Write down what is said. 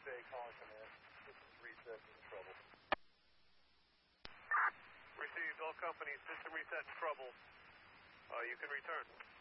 USA calling command. Systems reset in trouble. Received all companies, system reset in trouble. You can return.